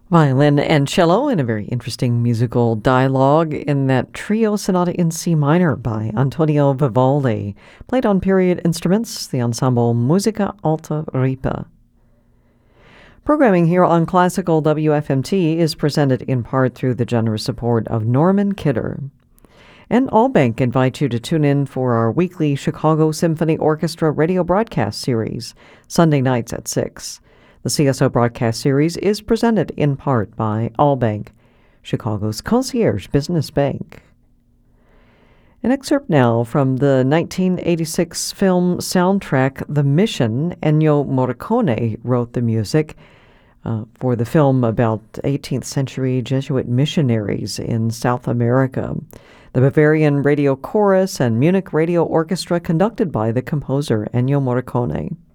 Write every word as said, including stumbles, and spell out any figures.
Violin and cello in a very interesting musical dialogue in that trio sonata in C minor by Antonio Vivaldi, played on period instruments, the ensemble Musica Alta Ripa. Programming here on Classical W F M T is presented in part through the generous support of Norman Kidder. And Allbank invites you to tune in for our weekly Chicago Symphony Orchestra radio broadcast series, Sunday nights at six. The C S O broadcast series is presented in part by Allbank, Chicago's concierge business bank. An excerpt now from the nineteen eighty-six film soundtrack The Mission. Ennio Morricone wrote the music uh, for the film about eighteenth century Jesuit missionaries in South America. The Bavarian Radio Chorus and Munich Radio Orchestra conducted by the composer Ennio Morricone.